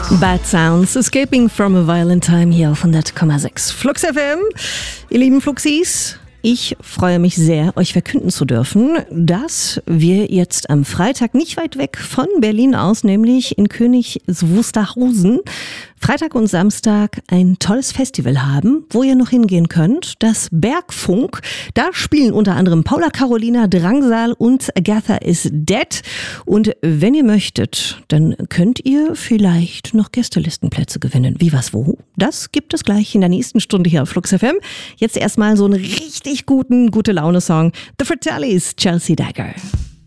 Bad Sounds, Escaping from a Violent Time hier auf 100,6 Flux FM. Ihr lieben Fluxis, ich freue mich sehr, euch verkünden zu dürfen, dass wir jetzt am Freitag nicht weit weg von Berlin aus, nämlich in Königs Wusterhausen, Freitag und Samstag ein tolles Festival haben, wo ihr noch hingehen könnt. Das Bergfunk, da spielen unter anderem Paula Carolina, Drangsal und Agatha is Dead. Und wenn ihr möchtet, dann könnt ihr vielleicht noch Gästelistenplätze gewinnen. Wie, was, wo? Das gibt es gleich in der nächsten Stunde hier auf Flux FM. Jetzt erstmal so einen richtig gute Laune-Song. The Fratellis, Chelsea Dagger.